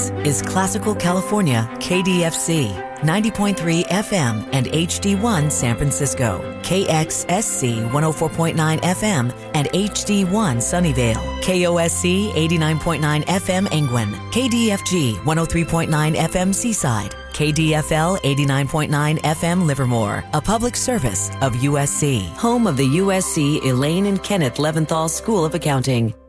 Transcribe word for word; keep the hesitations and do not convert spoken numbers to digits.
is Classical California K D F C, ninety point three F M and H D one San Francisco, K X S C one oh four point nine F M and H D one Sunnyvale, K O S C eighty-nine point nine F M Angwin, K D F G one oh three point nine F M Seaside, K D F L eighty-nine point nine F M Livermore, a public service of U S C, home of the U S C Elaine and Kenneth Leventhal School of Accounting.